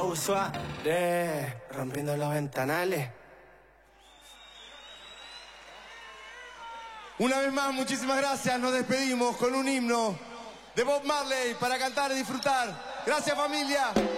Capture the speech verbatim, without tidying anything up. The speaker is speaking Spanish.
Flow suave, rompiendo los ventanales. Una vez más, muchísimas gracias. Nos despedimos con un himno de Bob Marley para cantar y disfrutar. Gracias, familia.